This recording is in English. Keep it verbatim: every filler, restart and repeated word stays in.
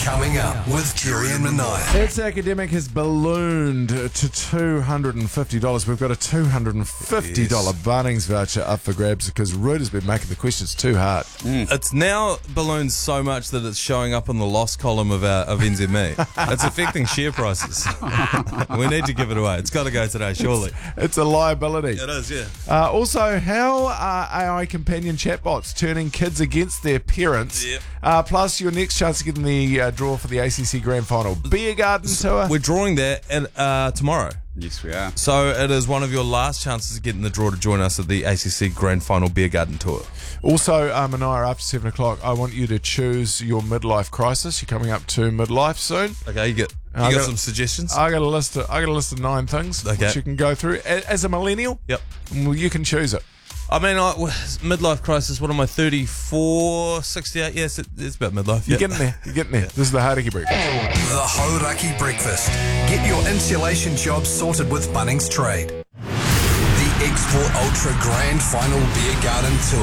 Coming up with Jerry and Manaya. It's Academic has ballooned to two hundred fifty dollars. We've got a two hundred fifty dollars yes. Bunnings voucher up for grabs because Rude has been making the questions too hard. Mm. It's now ballooned so much that it's showing up on the loss column of our, of N Z M E. It's affecting share prices. We need to give it away. It's got to go today, surely. It's, it's a liability. It is, yeah. Uh, also, how are A I companion chatbots turning kids against their parents? Yep. Uh, plus, your next chance to get in the uh, draw for the A C C Grand Final Beer Garden Tour. We're drawing that at, uh, tomorrow. Yes, we are. So it is one of your last chances to get in the draw to join us at the A C C Grand Final Beer Garden Tour. Also, uh, Manaya, after seven o'clock, I want you to choose your midlife crisis. You're coming up to midlife soon. Okay, you get you I got got, some suggestions? I got a list. Of, I got a list of nine things okay. which you can go through A- as a millennial. Yep. Well, you can choose it. I mean, I, midlife crisis, what am I, thirty-four, sixty-eight? Yes, it, it's about midlife. You're yep. getting there. You're getting there. This is the Hauraki Breakfast. The Hauraki Breakfast. Get your insulation job sorted with Bunnings Trade. The Export Ultra Grand Final Beer Garden Tour.